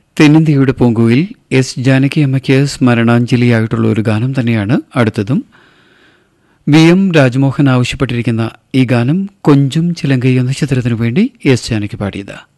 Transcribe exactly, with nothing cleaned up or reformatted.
തെന്നിന്ത്യയുടെ പൂങ്കുയിൽ S Janaki അമ്മയ്ക്ക് സ്മരണാഞ്ജലിയായിട്ടുള്ള ഒരു ഗാനം തന്നെയാണ് അടുത്തതും. വി എം രാജ്മോഹൻ ആവശ്യപ്പെട്ടിരിക്കുന്ന ഈ ഗാനം കൊഞ്ചും ചിലങ്കൈ എന്ന ചിത്രത്തിനു വേണ്ടി എസ് ജാനകി പാടിയത്.